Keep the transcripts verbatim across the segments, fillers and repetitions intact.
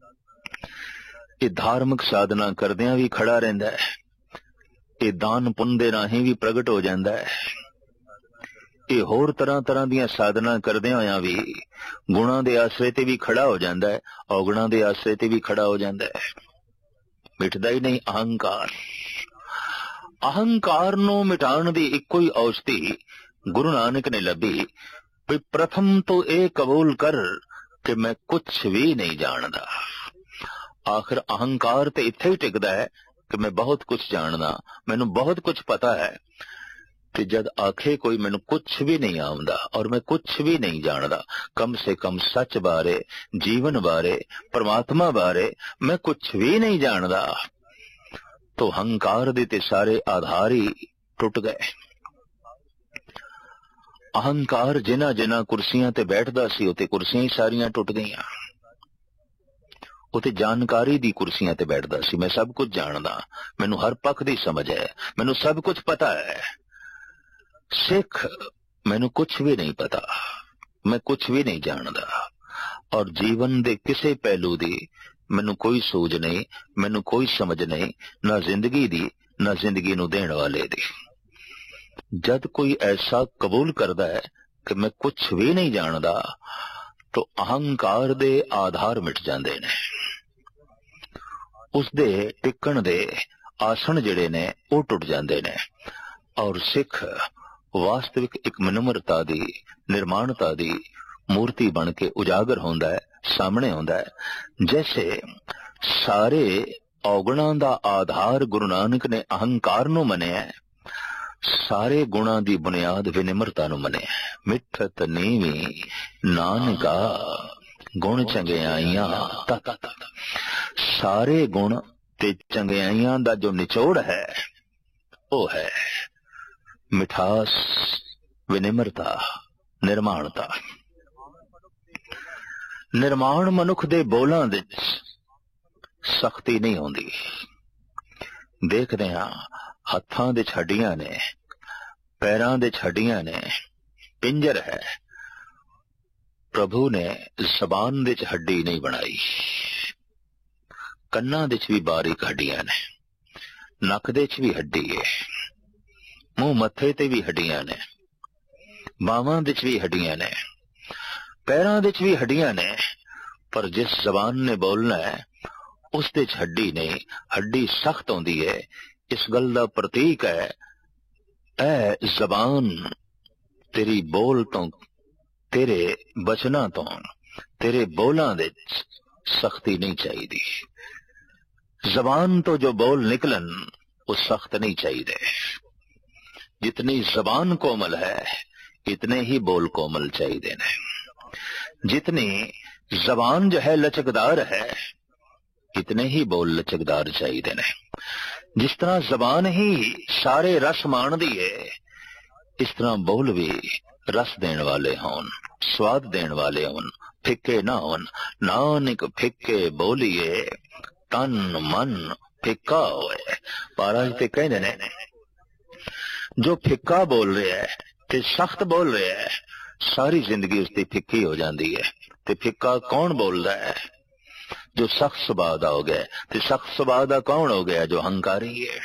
ਇਹ ਧਾਰਮਿਕ ਸਾਧਨਾ ਕਰਦਿਆਂ ਵੀ ਖੜਾ ਰਹਿੰਦਾ ਹੈ, ਇਹ ਦਾਨ ਪੁੰਨ ਦੇ ਰਾਹੀਂ ਵੀ ਪ੍ਰਗਟ ਹੋ ਜਾਂਦਾ ਹੈ, ਇਹ ਹੋਰ ਤਰ੍ਹਾਂ ਤਰ੍ਹਾਂ ਦੀਆਂ ਸਾਧਨਾ ਕਰਦਿਆਂ ਹੋਇਆਂ ਵੀ ਗੁਣਾਂ ਦੇ ਆਸਰੇ ਤੇ ਵੀ ਖੜਾ ਹੋ ਜਾਂਦਾ ਹੈ, ਔਗਣਾਂ ਦੇ ਆਸਰੇ ਤੇ ਵੀ ਖੜਾ ਹੋ ਜਾਂਦਾ ਹੈ। ਮਿਟਦਾ ਹੀ ਨਹੀਂ ਅਹੰਕਾਰ। ਅਹੰਕਾਰ ਨੂੰ ਮਿਟਾਉਣ ਦੀ ਇੱਕੋ ਹੀ ਔਸ਼ਧੀ ਗੁਰੂ ਨਾਨਕ ਨੇ ਲੱਭੀ ਵੀ ਪ੍ਰਥਮ ਤੋਂ ਇਹ ਕਬੂਲ ਕਰ ਕਿ ਮੈਂ ਕੁਛ ਵੀ ਨਹੀਂ ਜਾਣਦਾ। ਆਖਿਰ ਅਹੰਕਾਰ ਤੇ ਇੱਥੇ ਹੀ ਟਿਕਦਾ ਹੈ ਕਿ ਮੈਂ ਬਹੁਤ ਕੁਛ ਜਾਣਦਾ, ਮੈਨੂੰ ਬਹੁਤ ਕੁਛ ਪਤਾ ਹੈ। ਤੇ ਜਦ ਆਖੇ ਕੋਈ ਮੈਨੂੰ ਕੁਛ ਵੀ ਨਹੀਂ ਆਉਂਦਾ ਔਰ ਮੈਂ ਕੁਛ ਵੀ ਨਹੀਂ ਜਾਣਦਾ, ਕਮ ਸੇ ਕਮ ਸੱਚ ਬਾਰੇ, ਜੀਵਨ ਬਾਰੇ, ਪਰਮਾਤਮਾ ਬਾਰੇ ਮੈਂ ਕੁਛ ਵੀ ਨਹੀਂ ਜਾਣਦਾ, तो अहंकार दे ते सारे आधार ही टुट गए। अहंकार जिन्हां जिन्हां कुर्सियां ते बैठदा सी उते कुर्सियां ही सारियां टुट गईयां। उते जानकारी दी कुर्सियां ते बैठदा सी, मैं सब कुछ जानदा, मैनू हर पक्ष दी समझ है, मैनू सब कुछ पता है। सिख मैनू कुछ भी नहीं पता, मैं कुछ भी नहीं जानदा और जीवन दे किसी पहलू दी मैनू कोई सूझ नहीं, मैनू कोई समझ नहीं, ना जिंदगी दी ना जिंदगी नू देण वाले दी। जद कोई ऐसा कबूल करदा है कि मैं कुछ भी नहीं जानदा तो अहंकार दे आधार मिट जांदे ने, उसदे टिकण दे आसन जिहड़े ने वो टुट जांदे ने और सिख वास्तविक एक मनमरता दी, निर्माणता दी मूर्ति बन के उजागर होंदा है, सामने होंदा है। जैसे सारे औगुणां दा आधार गुरु नानक ने अहंकार नू मनिया, सारे गुणां दी बुनियाद विनिमरता नू मनिया। मिठत नीवी नानका गुण चंगियाइयां तत, सारे गुण ते चंगियाइयां दा जो निचोड़ है वो है मिठास, विनिमरता, निर्माणता। निर्माण मनुख दे बोलां दे सख्ती नहीं होंदी। देखदे हां हत्थां दे हड्डियां ने, पैरां दे हड्डियां ने, पिंजर है, प्रभु ने जबान दे हड्डी नहीं बनाई। कन्नां दे भी बारीक हड्डियां ने, नक दे भी हड्डी है, मुंह मत्थे ते भी हड्डियां ने, बावां दे भी हड्डियां ने, पैरां दे भी हड्डियां ने, पर जिस जबान ने बोलना है उस दे हड्डी नहीं, हड्डी सख्त होंदी है। इस गल दा प्रतीक है ऐ जबान तेरी बोल तो, तेरे बचना तो, तेरे बोलां दे सख्ती नहीं चाहिदी। जबान तो जो बोल निकलन वो सख्त नहीं चाहिए। जितनी जबान कोमल है इतने ही बोल कोमल चाहिए ने। जितनी जबान जो है लचकदार है इतने ही बोल लचकदार चाहिए ने। जिस तरह जबान ही सारे रस माणदी है इस तरह बोल भी रस देने वाले होन, स्वाद देने वाले होन, फिक्के ना होन। नानक फिक्के बोलिए तन मन फिक्का होए। महाराज ते कहते ने जो फिक्का बोल रहा है ते सख्त बोल रहा है सारी जिंदगी उसकी फिक्की हो जाती है। ते फिक्का कौन बोल रहा है? जो सख्त सुभाव दा हो गया। ते सख्त सुभाव दा कौन हो गया? जो अहंकारी है।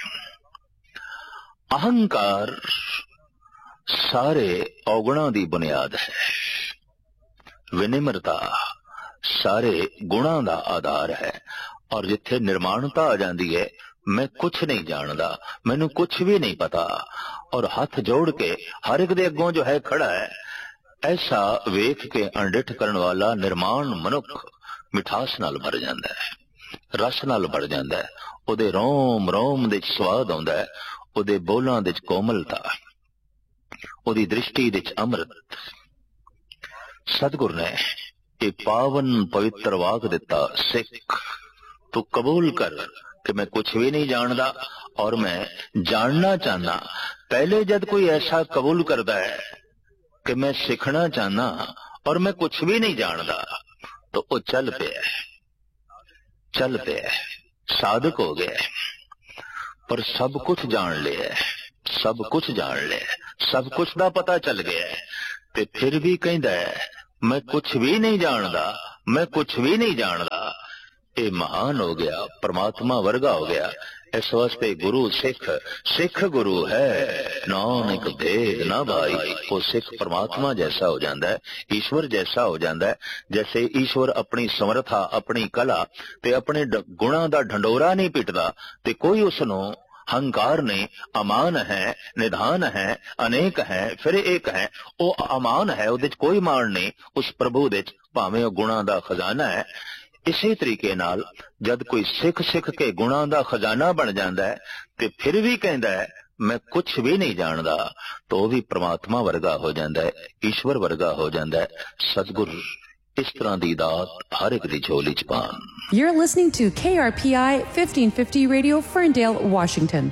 अहंकार सारे औगुणों की बुनियाद है। विनिम्रता सारे गुणों का आधार है। और जिथे निर्माणता आ जाती है मैं कुछ नहीं जानता, मैनू कुछ भी नहीं पता, और हाथ जोड़ के हर एक दे अगों जो है खड़ा है, ऐसा वेख के अणडिठ करने वाला निर्माण मनुख मिठास नाल भर जाता है, रस नाल भर जाता है। उहदे रोम रोम दे स्वाद आउंदा है, उहदे बोलां दे कोमलता, उहदी दृष्टि दे अमृत। सतगुर ने ये पावन पवित्र वाक दिता, सिख तू कबूल कर कि मैं कुछ भी नहीं जानता और मैं जानना चाहना। पहले जब कोई ऐसा कबूल करता है कि मैं सीखना चाहना और मैं कुछ भी नहीं जानता तो वो चल पे चल पे साधक हो गया, पर सब कुछ जान लिया, सब कुछ जान लिया, सब कुछ का पता चल गया है, ते फिर भी कहता है मैं कुछ भी नहीं जानता, मैं कुछ भी नहीं जानता। ये महान हो गया, परमात्मा वर्गा हो गया। इस वास्ते गुरु सिख सिख गुरु है, नानक भेद ना भाई। वो सिख परमात्मा जैसा हो जाता है, ईश्वर जैसा हो जाता है। जैसे ईश्वर अपनी समर्था, अपनी कला ते अपने गुणा दा ढंडोरा नहीं पिटदा, ते कोई उसनों हंकार ने अमान है, निधान है, अनेक है, फिर एक है। वो अमान है, उहदे च कोई मान नहीं। उस प्रभु दे च भावें वो गुणा दा खजाना है। इसी तरीके नाल जद कोई सिख सिख के गुणा दा खजाना बन जाता है ते फिर भी कहता है मैं कुछ भी नहीं जानता, तो भी परमात्मा वर्गा हो जाता है, ईश्वर वर्गा हो जाता है। सतगुर इस तरह दी दात हर एक दी झोली च पान। You're listening to K R P I fifteen fifty Radio, Ferndale, Washington.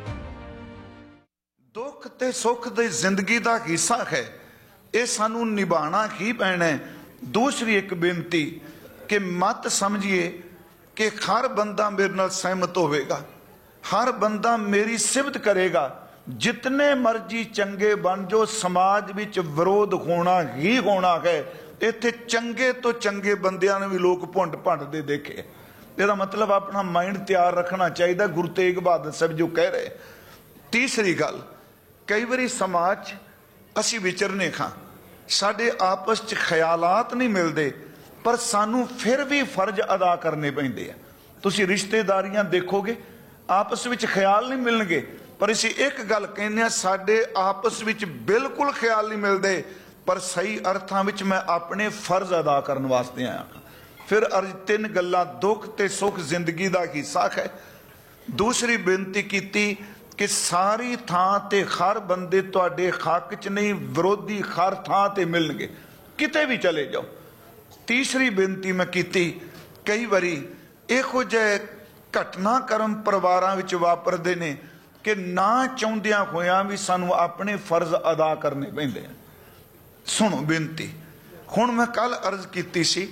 दुख ते सुख दी जिंदगी दा हिस्सा है, ये सानू निभाना ही पैना है। दूसरी एक बेनती कि मत समझिए कि हर बंदा मेरे नाल सहमत होवेगा, हर बंदा मेरी सिफत करेगा। जितने मर्जी चंगे बन जो, समाज विच विरोध होना ही होना है। इत्थे चंगे तो चंगे बंदियां ने भी लोग भुंड भंडदे देखे। इसदा मतलब अपना माइंड तैयार रखना चाहिए। गुरु तेग बहादुर साहब जो कह रहे। तीसरी गल, कई बारी समाज असी विचरने खां, साडे आपस च ख्यालात नहीं मिलते, पर सानू फिर भी फर्ज अदा करने पैंदे आ। तुसी रिश्तेदारियां देखोगे, आपस विच ख्याल नहीं मिलणगे, पर असी एक गल कहने, साडे आपस विच बिल्कुल ख्याल नहीं मिलते, पर सही अर्थां विच मैं अपने फर्ज अदा करने वास्ते आया। फिर अर्ज तीन गल्लां, दुख ते सुख जिंदगी दा हिस्सा है। दूसरी बेनती कीती कि सारी थां ते हर बंदे तुहाडे हक च नहीं, विरोधी हर थां ते मिलणगे, किते भी चले जाओ। तीसरी बेनती मैं कीती, कई बारी इहो जिहे घटनाक्रम परिवारां विच वापरदे ने कि ना चाहुंदियां होइयां भी सानू अपने फर्ज अदा करने पैंदे। सुनो बेनती, हुण मैं कल अर्ज कीती सी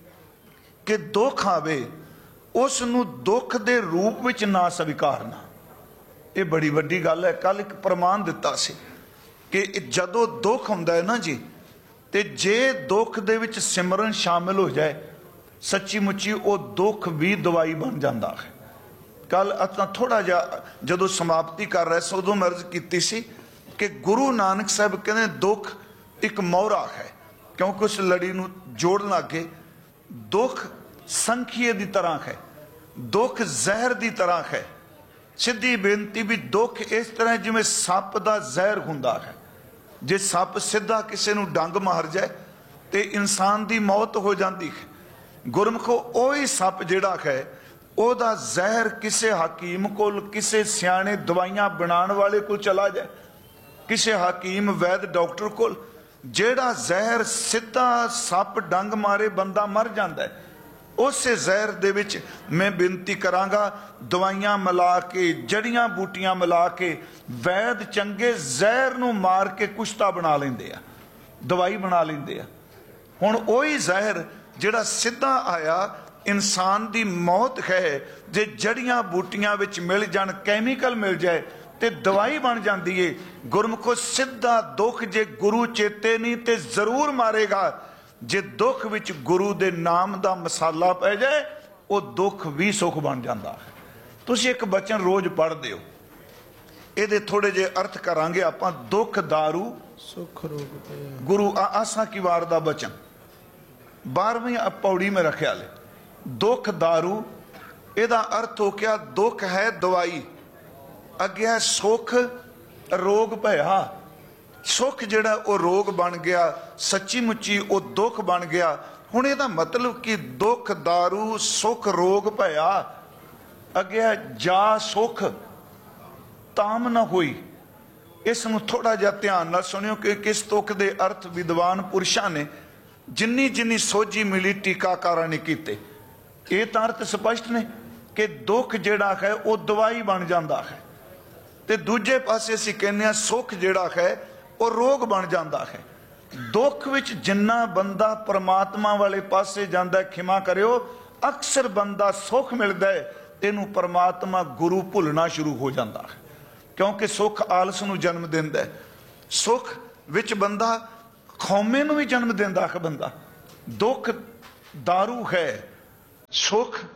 कि दुख आवे उस नू दुख दे रूप विच ना स्वीकारना। ये बड़ी वड्डी गल है। कल एक प्रमाण दिता सी कि जदों दुख हुंदा है ना जी, ते जे दुख दे विच सिमरन शामिल हो जाए, सच्ची मुच्ची वो दुख भी दवाई बन जाता है। कल असां थोड़ा जिहा जदों समाप्ति कर रहे सो उदों मैं अर्ज कीती सी कि गुरु नानक साहब कहते दुख एक मोहरा है, क्योंकि उस लड़ी नूं जोड़न लगे। दुख संखीए की तरह है, दुख जहर की तरह है। सीधी बेनती भी दुख इस तरह जिवें सप का जहर हुंदा है। जे सप सीधा किसी नूं डंग मार जाए तो इंसान की मौत हो जाती है। गुरमुखो ओही सप जिहड़ा है, ओहदा जहर किसी हकीम कोल, किसी सियाणे दवाइयां बनाने वाले कोल चला जाए, किसी हकीम वैद डॉक्टर कोल, जेड़ा जहर सीधा सप डंग मारे बंदा मर जाता है। उस जहर दे विच मैं बेनती करांगा, दवाइयां मिला के, जड़ियां बूटियां मिला के, वैद चंगे जहर नूं मार के कुश्ता बना लेंदे आ, दवाई बना लेंदे आ। हुण ओही जहर जेड़ा सीधा आया इंसान दी मौत है, जे जड़ियां बूटियां विच मिल जाण, कैमिकल मिल जाए ते दवाई बन जाती है। गुरमुखो सीधा दुख जे गुरु चेते नहीं ते जरूर मारेगा। जे दुख विच गुरु दे नाम दा मसाला पै जाए, वो दुख भी सुख बन जाता है। तुसीं एक बचन रोज पढ़दे हो, इहदे थोड़े जे अर्थ करांगे आपां। दुख दारू सुख रोग गुरु आसा की वार दा बचन बारहवीं पौड़ी में रखा ले। दुख दारू, इहदा अर्थ हो गया दुख है दवाई, अगे है सुख रोग भया। सुख जिहड़ा वो रोग बन गया, सच्ची मुच्ची वो दुख बन गया। हुण इहदा मतलब कि दुख दारू सुख रोग भया, अगे है जा सुख ताम न होई। इस नूं थोड़ा जिहा ध्यान नाल सुनियो कि किस तुक दे अर्थ विद्वान पुरुषां ने जिन्नी जिन्नी सोझी मिली टीकाकारां ने कीते। ये तां अर्थ स्पष्ट ने कि दुख जिहड़ा है वो दवाई बन जाता है, ते दूजे पासे असीं कहने सुख जिहड़ा है वो रोग बन जाता है। दुख विच जिन्ना बंदा परमात्मा वाले पासे जांदा है, खिमा करियो, अक्सर बंदा सुख मिलता है, इनू परमात्मा गुरु भुलना शुरू हो जाता है, क्योंकि सुख आलस नूं जन्म दिंदा है। सुख विच बंदा खौमे नूं भी जन्म दिंदा है। बंदा दुख दारू है, सुख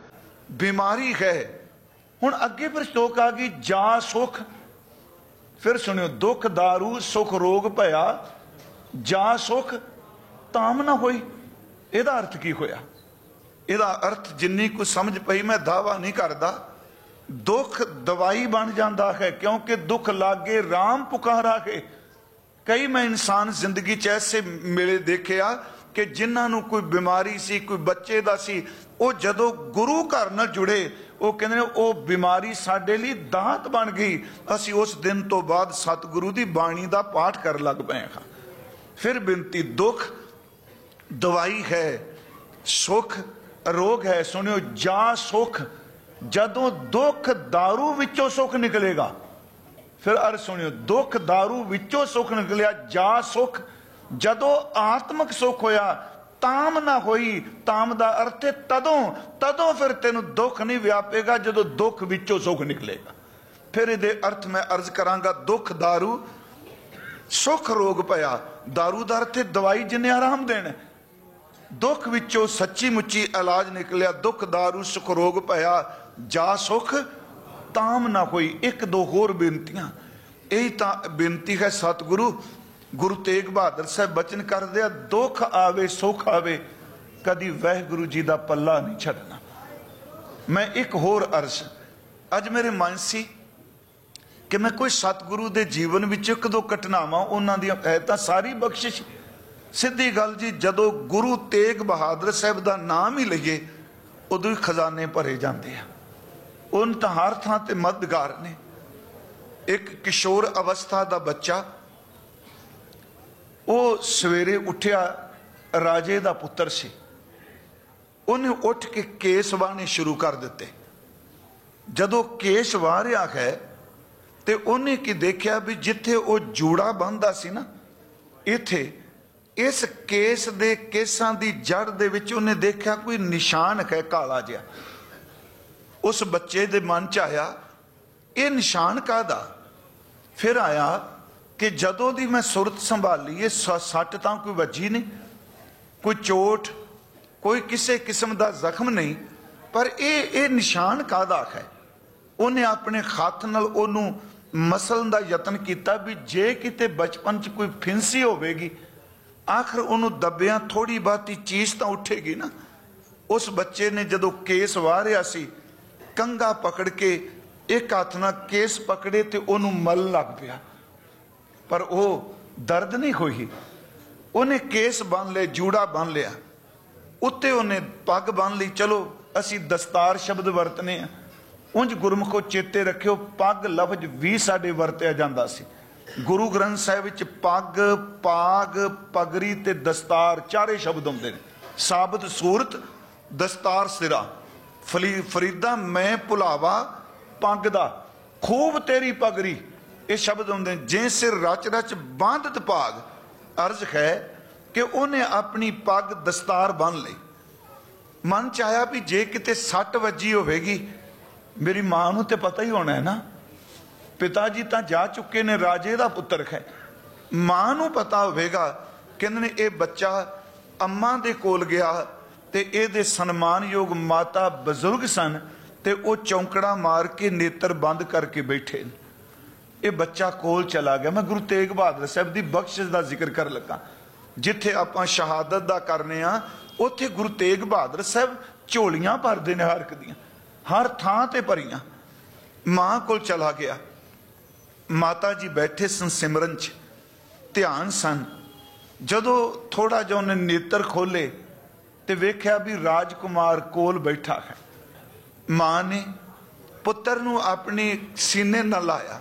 बीमारी है। हुण अगे फिर शोक आ गई, जा सुख। फिर सुनियो, दुख दारू सुख रोग भया, जा सुख ताम ना होई। इहदा अर्थ की होया? इहदा अर्थ जिन्नी कुछ समझ पई, मैं दावा नहीं करदा, दुख दवाई बन जाता है, क्योंकि दुख लागे राम पुकारा है। कई मैं इंसान जिंदगी च ऐसे मिले देखे आ कि जिन्होंने कोई बीमारी सी, कोई बच्चे दा सी, वो जदों गुरु घर नाल जुड़े, वो कहते हैं वो बीमारी साडे लई दात बन गई। असी उस दिन तो बाद सतगुरु दी बाणी दा पाठ कर लग पे हाँ। फिर बिनती, दुख दवाई है, सुख रोग है। सुनियो, जा सुख, जदों दुख दारू विचों सुख निकलेगा। फिर अर्थ सुनियो, दुख दारू विचों सुख निकलिया, जा सुख जदों आत्मक सुख होया, ताम ना होई। ताम दा अर्थ है तदों, तदों फिर तेनू दुख नहीं व्यापेगा जदों दुख विचों सुख निकलेगा। फिर इहदे अर्थ मैं अर्ज करांगा, दुख दारू सुख रोग पया। दारू दा अर्थ है दवाई जिन्हें आराम देना। दुख विचों सच्ची मुच्ची इलाज निकलिया, दुख दारू सुख रोग पया, जा सुख ताम ना होई। एक दो होर बेनतियां, यही तां बेनती है सतगुरु गुरु तेग बहादुर साहब बचन करदे, दुख आवे सुख आवे, कदी वाहिगुरु जी दा पल्ला नहीं छड्डना। मैं एक होर अर्ज अज मेरे मन सी कि मैं कोई सतगुरु दे जीवन विच एक दो घटनावां उन्हां दी है तां सारी बख्शिश। सीधी गल जी, जदों गुरु तेग बहादुर साहब दा नाम ही लईए उदों ही खजाने भरे जाते हैं। उन तां हर थां ते मददगार ने। एक किशोर अवस्था दा बच्चा, वो सवेरे उठिया, राजे दा पुत्र सी, उन्हें उठ के केस वाहने शुरू कर दिते। जदों केस वाह रहा है तो उन्हें की देखा भी जिथे वो जूड़ा बंधा सी ना, इथे इस केस दे केसां दी जड़ दे विच उन्हें देखा कोई निशान है काला जिहा। उस बच्चे दे मन च आया ये निशान काहदा। फिर आया कि जदों दी मैं सुरत संभाली, ये सट तां कोई वजी नहीं, कोई चोट, कोई किसी किस्म का जख्म नहीं, पर ये ये निशान काहदा है। उन्हें अपने हथ नाल ओनू मसलन का यतन किया भी जे किते बचपन च कोई फिंसी होवेगी, आखिर उन्होंने दबिया थोड़ी बहुती चीज तो उठेगी ना। उस बच्चे ने जदों केस वाह रहा सी, कंघा पकड़ के एक हाथ नाल केस पकड़े तो उन्होंने मल लग पिया, पर वो दर्द नहीं हुई। उन्हें केस बन ले, जूड़ा बन लिया, उत्ते उन्हें पग बन ली। चलो असी दस्तार शब्द वरतने हैं, उंज गुरमुखो चेते रखियो पग लफ्ज भी साडे वरतिया जांदा सी। गुरु ग्रंथ साहिब विच पग, पाग, पगरी ते दस्तार चारे शब्द आउंदे ने। साबत सूरत, दस्तार सिरा, फली फरीदा मैं भुलावा पग दा, खूब तेरी पगरी, ये शब्द आउंदे ने। जे सिर रच रच बांधत पाग, अर्ज है कि उन्हें अपनी पग दस्तार बन ली। मन च आया भी जे किते सट वजी होवेगी, मेरी मां नूं ते पता ही होना है ना, पिता जी तो जा चुके ने, राजे का पुत्र है, मां नूं पता होवेगा। कहंदे ने ये बच्चा अम्मा दे कोल गया ते इहदे सन्मानयोग माता बजुर्ग सन ते वो चौंकड़ा मार के नेत्र बंद करके बैठे। ये बच्चा कोल चला गया। मैं गुरु तेग बहादुर साहब की बख्शिश का जिक्र कर लगा। जिथे आपां शहादत दा करने आ, उत्थे गुरु तेग बहादुर साहब झोलियां भरदे ने, हर एक दियां, हर थां ते भरियां। मां कोल चला गया, माता जी बैठे सन सिमरन च, ध्यान सन। जदों थोड़ा जिहा उन्हें नेत्र खोले तो वेख्या भी राजकुमार कोल बैठा है। मां ने पुत्र नूं अपनी सीने नाल लाया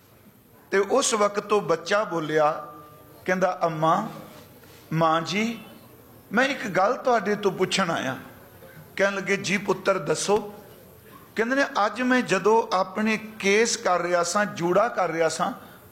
ते उस वक्त तो बच्चा बोलिया, कहंदा अम्मा, मां जी मैं एक गल तुहाडे तो पुछण आया। कहन लगे जी पुत्र दसो। कहंदे ने अज मैं जदों अपने केस कर रहा सा, जूड़ा कर रहा सा,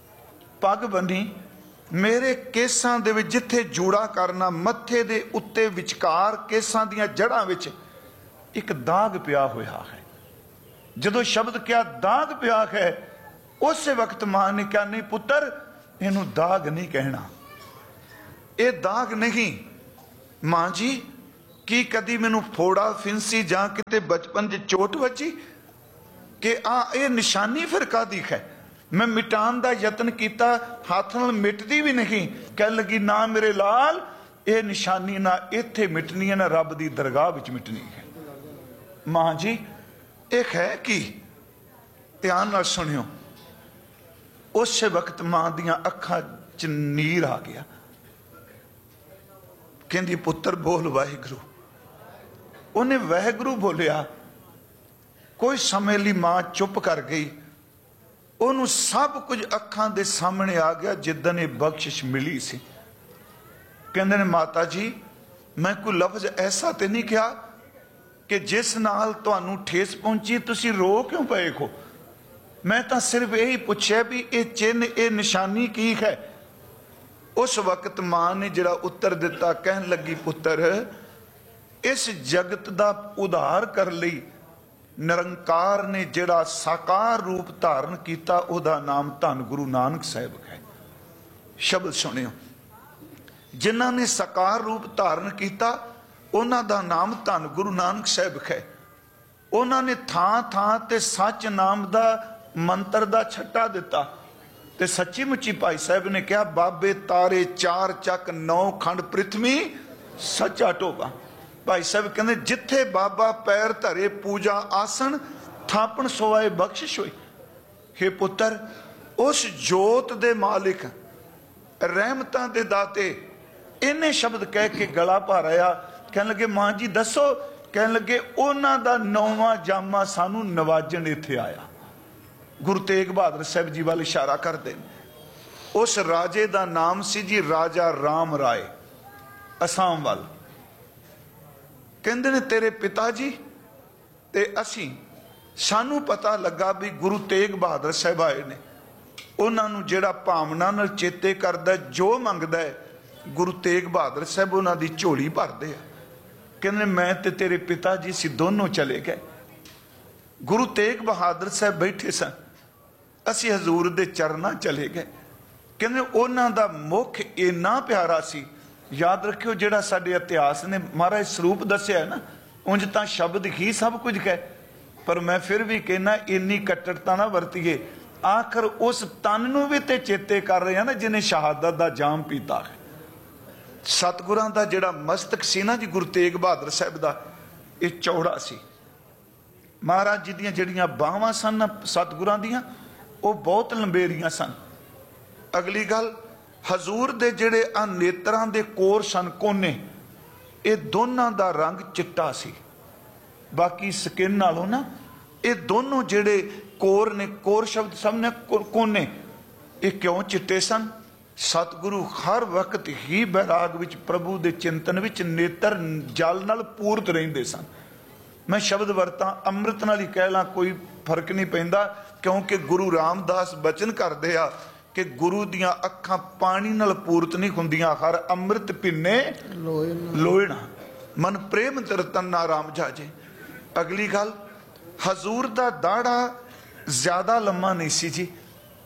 पग बनी, मेरे केसां दे विच जिथे जूड़ा करना मत्थे दे उत्ते विचकार केसां दियां जड़ां विच एक दाग पिया होया है। जदों शब्द क्या दाग पिया है, उस वक्त मां ने कहा नहीं पुत्र, इनू दाग नहीं कहना, ये दाग नहीं। मां जी ਕੀ ਕਦੀ ਮੈਨੂੰ ਫੋੜਾ ਫਿੰਸੀ ਜਾਂ ਕਿਤੇ ਬਚਪਨ 'ਚ ਚੋਟ ਵੱਜੀ ਕਿ ਆ ਇਹ ਨਿਸ਼ਾਨੀ ਫਿਰ ਕਾਹਦੀ ਹੈ? मैं मिटान का यतन किया, हाथ नाल मिटदी भी नहीं। कह लगी ना मेरे लाल, ये निशानी ना इत्थे मिटनी है ना रब की दरगाह विच मिटनी है। मां जी एक है कि ध्यान नाल सुनियो, उस वक्त मां दियां अखां च नीर आ गया। कहंदी पुत्र बोल वाहिगुरू। उन्हें वाहिगुरू बोलिया। कोई समय लई मां चुप कर गई। ਉਹਨੂੰ सब कुछ ਅੱਖਾਂ ਦੇ ਸਾਹਮਣੇ आ गया जिदन ये बख्शिश मिली सी। कहते ने माता जी मैं कोई लफ्ज ऐसा तो नहीं कहा कि जिस नाल तुहानू ठेस पहुंची तुसी रो क्यों पे हो? मैं तो सिर्फ यही पूछा भी ये चिन्ह ये निशानी की है। उस वक्त मां ने जरा उत्तर दिता, कहन लगी पुत्र इस जगत का उधार कर लई निरंकार ने जिहड़ा साकार रूप धारण किया उहदा नाम धन गुरु नानक साहिब है। शब्द सुनियो, जिन्हां ने साकार रूप धारण किया उन्हां दा नाम धन गुरु नानक साहिब है। उन्हां ने थां थां ते सच नाम दा मंत्र दा छट्टा दिता ते सच्ची मुच्ची भाई साहब ने कहा बाबे तारे चार चक नौ खंड पृथ्वी सच्चा टोबा। भाई साहब कहते जिथे बाबा पैर धरे पूजा आसन थापन सोआए बख्शिश हुई। हे पुत्र उस जोत दे मालिक रहमतां दे दाते इन्ने शब्द कह के गला भर आया। कहने लगे मां जी दसो। कहने लगे उन्हां दा नौवां जामा सानू नवाजन इत्थे आया। गुरु तेग बहादुर साहब जी वाल इशारा करते। उस राजे दा नाम सी जी राजा राम राय, असम वाल। कहते ने तेरे पिता जी ते असी सानू पता लगा भी गुरु तेग बहादुर साहब आए ने। उन्होंने जिहड़ा भावना नाल चेते करदा जो मंगदा है गुरु तेग बहादुर साहब उन्हां दी झोली भरदे आ। कहते मैं ते तेरे पिता जी सी दोनों चले गए। गुरु तेग बहादुर साहब बैठे सन, असी हजूर दे चरनां चले गए। कहते उन्हां दा मुख इन्ना प्यारा सी। याद रखियो जिहड़ा साडे इतिहास ने महाराज स्वरूप दस्या है ना, उंज तां शब्द ही सब कुछ कह, पर मैं फिर भी कहना इन्नी कट्टरता ना वरतीए। आखिर उस तन नूं भी ते चेते कर रहे हैं ना जिन्हें शहादत दा जाम पीता है। सतगुरां दा जिहड़ा मस्तक सी ना जी गुरु तेग बहादुर साहब दा, ये चौड़ा सी। महाराज जी दियां जिहड़ियां बाहां सन सतगुरां दियां वो बहुत लंबेरियां सन। अगली गल हजूर दे जिहड़े आ नेत्रां दे कोर सन कोने, ये दोनों दा रंग चिट्टा सी। बाकी स्किन नालों ना ये दोनों जिहड़े कोर ने, कोर शब्द सबने कोने, ये क्यों चिट्टे सन? सतगुरु हर वक्त ही बैराग विच प्रभु दे चिंतन विच नेत्र जल नाल पूरत रहिंदे सन। मैं शब्द वरता अमृत नाल ही कह ला कोई फर्क नहीं पैंदा, क्योंकि गुरु रामदास बचन करदे आ कि गुरु दियां अखां पानी नाल पूरत नहीं हुंदियां, हर अमृत पिन्ने लोयना मन प्रेम तरतन ना राम जाजे। अगली गल हजूर दा दाड़ा ज्यादा लम्मा नहीं सी जी,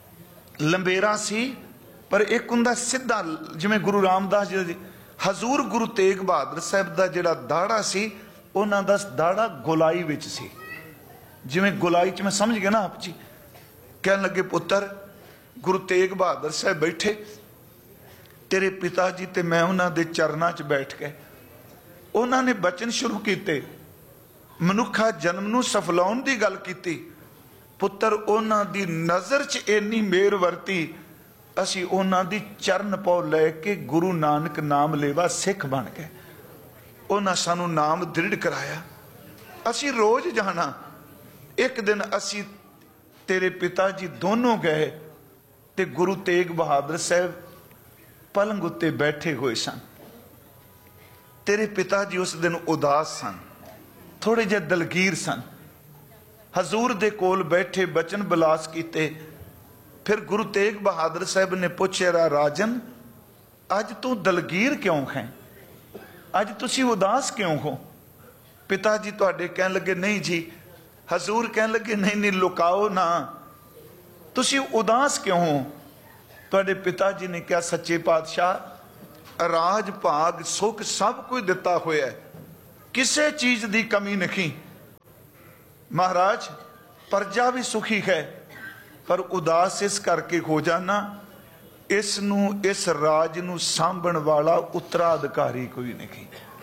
लंबेरा सी, पर एक हुंदा सीधा जिवें गुरु रामदास जी। हजूर गुरु तेग बहादुर साहब दा जिहड़ा दाड़ा सी उन्हां दा दाड़ा गोलाई विच सी, जिवें गोलाई च मैं समझ गया ना आप जी। कहन लगे पुत्र गुरु तेग बहादुर साहब बैठे, तेरे पिता जी ते मैं उन्हां दे चरनां च बैठ गए। उन्होंने बचन शुरू किए, मनुखा जन्म नूं सफलाउण दी गल कीती। पुत्र उन्हां दी नज़र च इन्नी मेहर वरती, असी उन्हां दी चरण पौ लैके गुरु नानक नाम लेवा सिख बन गए। उन्हां सानू नाम दृढ़ कराया। असी रोज जाना। एक दिन असी तेरे पिता जी दोनों गए ते गुरु तेग बहादुर साहब पलंग उत्ते बैठे हुए सन। तेरे पिता जी उस दिन उदास सन, थोड़े जे दलगीर सन। हजूर दे कोल बैठे बचन बिलास कीते। फिर गुरु तेग बहादुर साहब ने पूछा राजन अज तू दलगीर क्यों है, अज तुसी उदास क्यों हो? पिता जी तुहाडे कहन लगे नहीं जी। हजूर कहन लगे नहीं नहीं लुकाओ ना, तुसी उदास क्यों हो? तुहाडे पिता जी ने कहा सच्चे पातशाह राज भाग सुख सब कुछ दिता होया है, किसी चीज की कमी नहीं। महाराज प्रजा भी सुखी है, पर उदास इस करके हो जाना इस नू इस राज नू सांभण वाला उत्तराधिकारी कोई नहीं,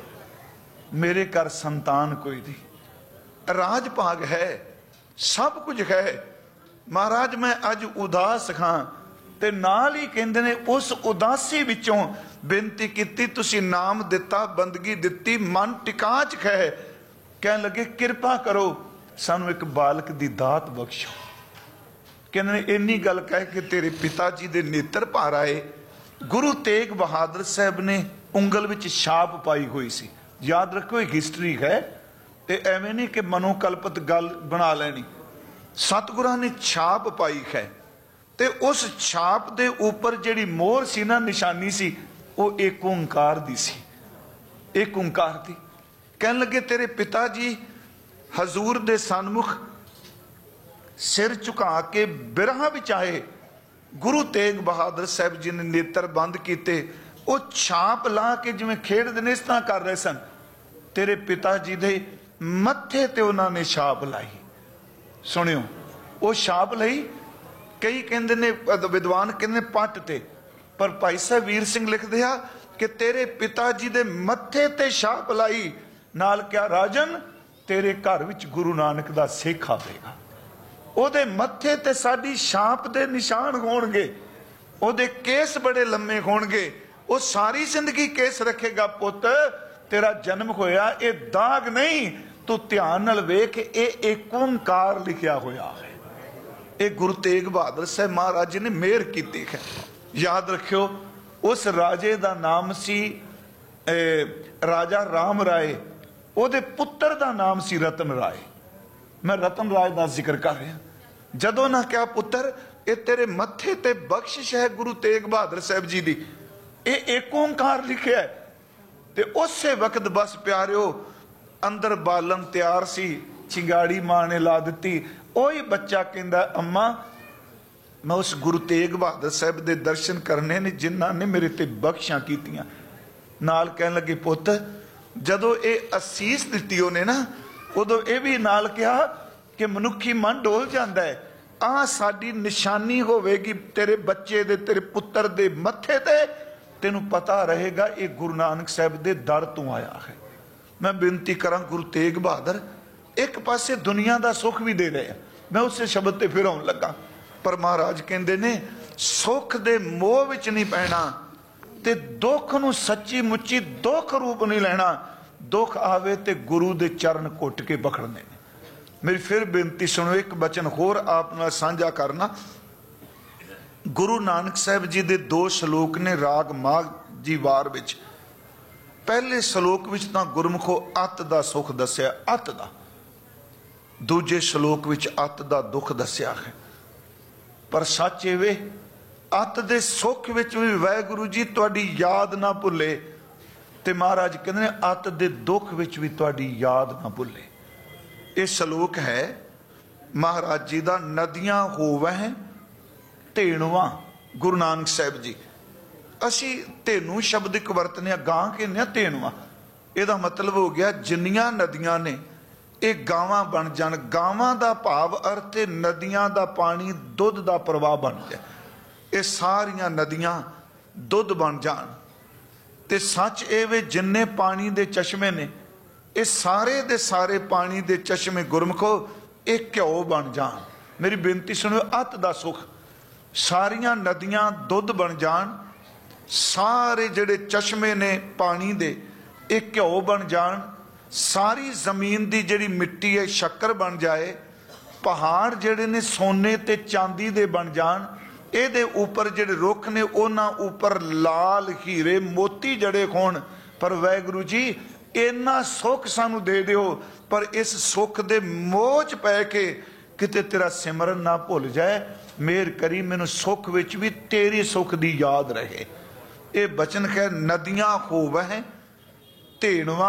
मेरे घर संतान कोई नहीं, राज भाग है, सब कुछ है। महाराज मैं अज उदास हाँ, ते नाल ही कहंदे ने उस उदासी विचों बेनती कीती, तुसी नाम दिता, बंदगी दिती, मन टिका च है। कहन लगे किरपा करो सानू एक बालक दी दात बख्शो। कहने ने इन्नी गल कह के तेरे पिता जी दे नेत्र भर आए। गुरु तेग बहादुर साहब ने उंगल विच छाप पाई हुई सी। याद रखो एक हिस्टरी है, ते एवें नहीं कि मनोकल्पित गल बना लेनी। सतगुरां ने छाप पाई है, ते उस छाप दे ऊपर जिहड़ी मोहर सी ना, निशानी सी, वो एक ओंकार दी सी, एक ओंकार दी। कहन लगे तेरे पिता जी हजूर दे सन्मुख सिर झुका के बिरहा विच आए। गुरु तेग बहादुर साहब जी ने नेत्र बंद किए, वो छाप ला के जिवें खेडदे ने इस तरह कर रहे सन। तेरे पिता जी दे मत्थे ते उन्होंने छाप लाई। सुनियो वो छाप लई, कई कहंदे ने विद्वान कहंदे पट ते, पर भाई साहब वीर सिंह लिखदे आ कि तेरे पिता जी दे मत्थे ते छाप लाई, नाल क्या राजन तेरे घर विच गुरु नानक दा सिख आवेगा। ओदे मत्थे ते साडी छाप दे निशान होणगे, ओदे केस बड़े लम्मे होणगे, वो सारी जिंदगी केस रखेगा। पुत तेरा जन्म होया ये दाग नहीं, तू ध्यान नाल वेख, ये एक ओंकार लिखिया होया है। ये गुरु तेग बहादुर साहब महाराज जी ने मेहर की है। याद रखियो उस राजे का नाम सी ए, राजा राम राय, ओदे पुत्र का नाम सी रतन राय। मैं रतन राय का जिक्र कर रहा। जदों ना क्या पुत्र ये तेरे मत्थे ते बख्शिश है गुरु तेग बहादुर साहब जी दी, ये एक ओंकार लिखिया है। ते उसे वक्त बस प्यारियो अंदर बालन तैयार सी, चिंगाड़ी मां ने ला दी। ओही बच्चा कहंदा अम्मा मैं उस गुरु तेग बहादुर साहब दे दर्शन करने ने जिन्हां ने मेरे ते बख्शिशां कीतियां। नाल कहन लगे पुत जदों ये असीस दित्ती उहने ना, उदों ये भी नाल कहा कि मनुखी मन डोल जाता है। आ साडी निशानी होवेगी तेरे बच्चे दे, तेरे पुत्र दे मत्थे ते, तेनू पता रहेगा ये गुरु नानक साहब दे दर तू आया है। मैं बेनती करा गुरु तेग बहादुर एक पासे दुनिया का सुख भी दे रहे हैं, मैं उस शब्द ते फिर आउण लगा, पर महाराज कहंदे ने सुख दे मोह विच नहीं पैना, ते दुख नू सच्ची मुच्ची दुख रूप नहीं लेना। दुख आवे ते गुरु दे चरण घुट के पकड़ने ने। मेरी फिर बेनती सुनो, एक बचन होर आप नाल साझा करना। गुरु नानक साहब जी दे दो श्लोक ने राग माघ जी वार विच। पहले श्लोक विच तां गुरमुखो अत दा सुख दस्या, अत दा। दूजे श्लोक विच अत दा दुख दस्या है। पर सच एवे अत दे सुख विच भी वाहिगुरू जी तुहाडी याद ना भुले, ते महाराज कहंदे ने अत दे दुख विच भी तुहाडी याद ना भुले। ये श्लोक है महाराज जी दा, नदियां होवै धेणुआ। गुरु नानक साहब जी असी धेनू शब्द एक वरतने, गां कहने धेणुआ। ਇਹਦਾ मतलब हो गया जिन्नियां नदियां ने ये गावां बन जान। गावां दा भाव अर्थ है नदियां दा पानी दुध दा प्रवाह बन जाए, ये सारियां नदियां दुध बन जान। ते सच ये वे जिन्ने पानी दे चश्मे ने ये सारे दे सारे पानी दे चश्मे गुरमुखो ये घ्यो बन जान। मेरी बेनती सुनो, अत दा सुख सारियां नदियां दुध बन जान, सारे जिहड़े चश्मे ने पानी दे ये घ्यो बन जान, सारी जमीन दी जिहड़ी मिट्टी है शक्कर बन जाए, पहाड़ जिहड़े ने सोने ते चांदी दे बन जान, ਇਹਦੇ ਉੱਪਰ ਜਿਹੜੇ ਰੁੱਖ ਨੇ ਉਹਨਾਂ ਉੱਪਰ ਲਾਲ ਹੀਰੇ ਮੋਤੀ ਜੜੇ ਹੋਣ। ਪਰ ਵਾਹਿਗੁਰੂ ਜੀ ਇੰਨਾ ਸੁੱਖ ਸਾਨੂੰ ਦੇ ਦਿਓ, ਪਰ ਇਸ ਸੁੱਖ ਦੇ ਮੋਹ ਚ ਪੈ ਕੇ ਕਿਤੇ ਤੇਰਾ ਸਿਮਰਨ ਨਾ ਭੁੱਲ ਜਾਏ। ਮਿਹਰ ਕਰੀ ਮੈਨੂੰ ਸੁੱਖ ਵਿੱਚ ਵੀ ਤੇਰੀ ਸੁੱਖ ਦੀ ਯਾਦ ਰਹੇ। ਇਹ ਬਚਨ ਹੈ ਨਦੀਆਂ ਹੋਵੈ ਧੇਣਵਾ,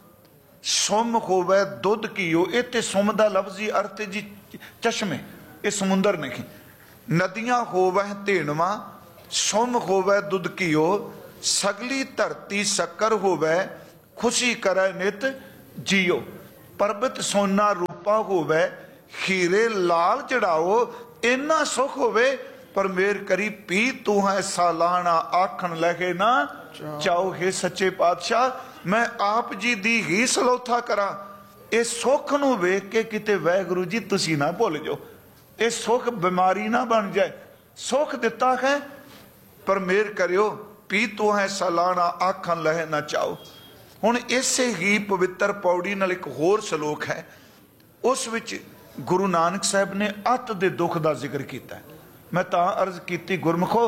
ਸੁਮ ਹੋਵੈ ਦੁੱਧ ਘੀਓ। ਇਹ ਤੇ ਸੁਮ ਦਾ ਲਫ਼ਜ਼ੀ ਅਰਥ ਜੀ ਚਸ਼ਮੇ, ਇਹ ਸਮੁੰਦਰ ਨਹੀਂ। नदियां होवै धेणवा, सुम होवै दुध घीओ, सगली धरती शक्कर होवै, खुशी करे नित जियो। परबत सोना रूपा होवे हीरे लाल चढ़ाओ, इन्ना सुख होवे पर मेर करी पी तू है सालाना आखन लगे ना चाओ। हे सच्चे पातशाह मैं आप जी दी ही सलोथा करा। ये सुख नूं वेख के किते वाहिगुरू जी तुसी ना भुल जाओ, ये सुख बीमारी ना बन जाए। सुख दिता है पर मेर करियो पी तू है सालाना आखन लहे ना चाओ। हुण इसे ही पवित्र पौड़ी नाल एक होर सलोक है, उस विच गुरु नानक साहब ने अत दे दुख का जिक्र किया। मैं तां अर्ज की गुरमुखो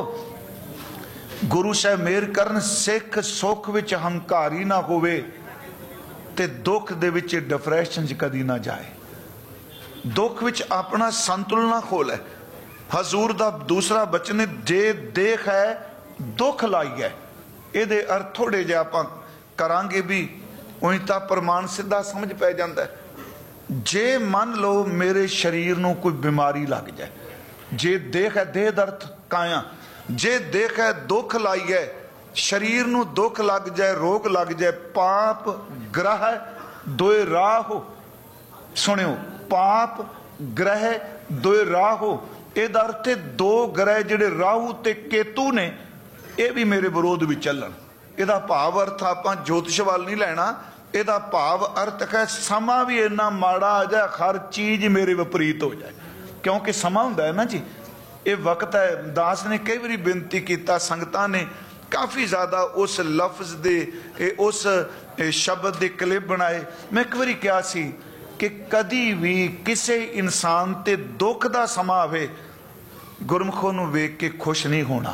गुरु साहब मेहर करन सिख सुख विच हंकारी ना होवे ते दुख दे विच डिप्रेशन च कदी ना जाए, दुख विच अपना संतुलन ना खोले। हजूर दा दूसरा बचन जे देख है दुख लाई है, ये अर्थ थोड़े जे आपां करांगे भी उही तां प्रमाण सीधा समझ पै जांदा है। जे मान लो मेरे शरीर नूं कोई बीमारी लग जाए, जे देख है देह दर्द काया, जे देख है दुख लाई है, शरीर नूं दुख लग जाए रोग लग जाए, पाप ग्रह दोए राह हो। सुनियो पाप ग्रह दोए राह हो, ਇਹਦਾ अर्थ दो ग्रह ਜਿਹੜੇ ਰਾਹੂ ਤੇ ਕੇਤੂ ਨੇ ਇਹ ਵੀ ਮੇਰੇ ਵਿਰੋਧ ਵਿੱਚ ਚੱਲਣ। ਇਹਦਾ ਭਾਵ ਅਰਥ ਆਪਾਂ ਜੋਤਿਸ਼ ਵੱਲ ਨਹੀਂ ਲੈਣਾ, ਇਹਦਾ ਭਾਵ ਅਰਥ ਹੈ ਸਮਾਂ ਵੀ ਇੰਨਾ ਮਾੜਾ ਆ ਜਾਏ ਹਰ ਚੀਜ਼ ਮੇਰੇ ਵਿਪਰੀਤ ਹੋ ਜਾਏ, ਕਿਉਂਕਿ ਸਮਾਂ ਹੁੰਦਾ ਹੈ ਨਾ ਜੀ, ਇਹ ਵਕਤ ਹੈ। ਦਾਸ ਨੇ ਕਈ ਵਾਰੀ ਬੇਨਤੀ ਕੀਤਾ, ਸੰਗਤਾਂ ਨੇ ਕਾਫੀ ਜ਼ਿਆਦਾ ਉਸ ਲਫ਼ਜ਼ ਦੇ ਉਸ ਸ਼ਬਦ ਦੇ ਕਲਿੱਪ ਬਣਾਏ। ਮੈਂ ਇੱਕ ਵਾਰੀ ਕਿਹਾ ਸੀ ਕਿ ਕਦੀ ਵੀ ਕਿਸੇ ਇਨਸਾਨ ਤੇ ਦੁੱਖ ਦਾ ਸਮਾਂ ਆਵੇ ਗੁਰਮੁਖੋਂ ਨੂੰ ਵੇਖ ਕੇ ਖੁਸ਼ ਨਹੀਂ ਹੋਣਾ।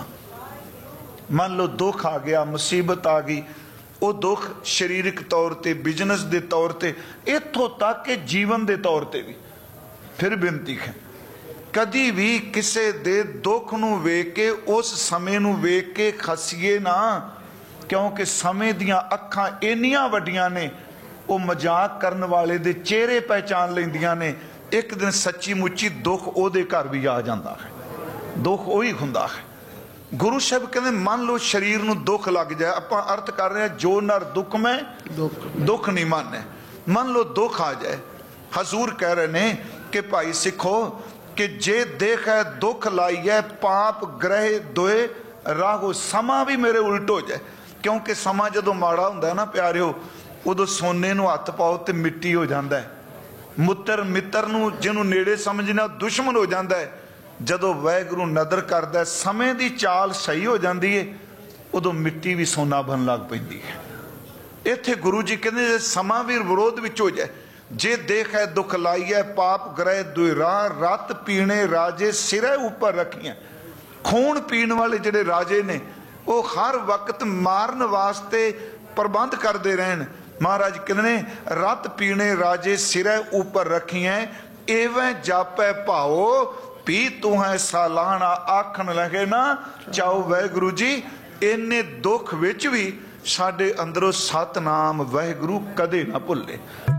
ਮੰਨ ਲਓ ਦੁੱਖ ਆ ਗਿਆ, ਮੁਸੀਬਤ ਆ ਗਈ, ਉਹ ਦੁੱਖ ਸਰੀਰਕ ਤੌਰ ਤੇ, ਬਿਜ਼ਨਸ ਦੇ ਤੌਰ ਤੇ, ਇੱਥੋਂ ਤੱਕ ਕਿ ਜੀਵਨ ਦੇ ਤੌਰ ਤੇ ਵੀ। ਫਿਰ ਬੇਨਤੀ ਹੈ ਕਦੀ ਵੀ ਕਿਸੇ ਦੇ ਦੁੱਖ ਨੂੰ ਵੇਖ ਕੇ ਉਸ ਸਮੇਂ ਨੂੰ ਵੇਖ ਕੇ ਖਸੀਏ ਨਾ, ਕਿਉਂਕਿ ਸਮੇਂ ਦੀਆਂ ਅੱਖਾਂ ਇੰਨੀਆਂ ਵੱਡੀਆਂ ਨੇ, ਉਹ ਮਜ਼ਾਕ ਕਰਨ ਵਾਲੇ ਦੇ ਚਿਹਰੇ ਪਹਿਚਾਨ ਲੈਂਦੀਆਂ ਨੇ। ਇੱਕ ਦਿਨ ਸੱਚੀ ਮੁੱਚੀ ਦੁੱਖ ਉਹਦੇ ਘਰ ਵੀ ਆ ਜਾਂਦਾ ਹੈ, ਦੁੱਖ ਉਹੀ ਹੁੰਦਾ ਹੈ। ਗੁਰੂ ਸਾਹਿਬ ਕਹਿੰਦੇ ਮੰਨ ਲਓ ਸਰੀਰ ਨੂੰ ਦੁੱਖ ਲੱਗ ਜਾਏ, ਆਪਾਂ ਅਰਥ ਕਰ ਰਹੇ ਹਾਂ ਜੋ ਨਰ ਦੁੱਖ ਮੈਂ ਦੁੱਖ ਨਹੀਂ ਮੰਨੇ, ਮੰਨ ਲਓ ਦੁੱਖ ਆ ਜਾਏ, ਹਜ਼ੂਰ ਕਹਿ ਰਹੇ ਨੇ ਕਿ ਭਾਈ ਸਿੱਖੋ ਕਿ ਜੇ ਦੇਖ ਹੈ ਦੁੱਖ ਲਾਈ ਹੈ ਪਾਪ ਗ੍ਰਹਿ ਦੋਏ ਰਾਹੋ। ਸਮਾਂ ਵੀ ਮੇਰੇ ਉਲਟ ਹੋ ਜਾਏ, ਕਿਉਂਕਿ ਸਮਾਂ ਜਦੋਂ ਮਾੜਾ ਹੁੰਦਾ ਨਾ ਪਿਆਰਿਓ, ਉਦੋਂ ਸੋਨੇ ਨੂੰ ਹੱਥ ਪਾਓ ਤੇ ਮਿੱਟੀ ਹੋ ਜਾਂਦਾ ਹੈ। ਮੁੱਤਰ ਮਿੱਤਰ ਨੂੰ ਜਿਹਨੂੰ ਨੇੜੇ ਸਮਝਣਾ ਦੁਸ਼ਮਣ ਹੋ ਜਾਂਦਾ ਹੈ। ਜਦੋਂ ਵਾਹਿਗੁਰੂ ਨਦਰ ਕਰਦਾ ਸਮੇਂ ਦੀ ਚਾਲ ਸਹੀ ਹੋ ਜਾਂਦੀ ਹੈ, ਉਦੋਂ ਮਿੱਟੀ ਵੀ ਸੋਨਾ ਬਣ ਲੱਗ ਪੈਂਦੀ ਹੈ। ਇੱਥੇ ਗੁਰੂ ਜੀ ਕਹਿੰਦੇ ਜੇ ਸਮਾਂ ਵੀ ਵਿਰੋਧ ਵਿੱਚ ਹੋ ਜਾਏ, ਜੇ ਦੇਖ ਹੈ ਦੁੱਖ ਲਾਈ ਹੈ ਪਾਪ ਗ੍ਰਹਿ ਦੁਇ ਰਾਹ, ਰਤ ਪੀਣੇ ਰਾਜੇ ਸਿਰੇ ਉੱਪਰ ਰੱਖੀਆਂ। ਖੂਨ ਪੀਣ ਵਾਲੇ ਜਿਹੜੇ ਰਾਜੇ ਨੇ ਉਹ ਹਰ ਵਕਤ ਮਾਰਨ ਵਾਸਤੇ ਪ੍ਰਬੰਧ ਕਰਦੇ ਰਹਿਣ। महाराज कहते रत पीने राजे सिरे ऊपर रखिए, एवं जापे भाओ पी तू है सालाना आखन लगे ना चाओ। वाहिगुरु जी इन्ने दुख विच भी साडे अंदरों सतनाम वाहिगुरु कदे ना भुले।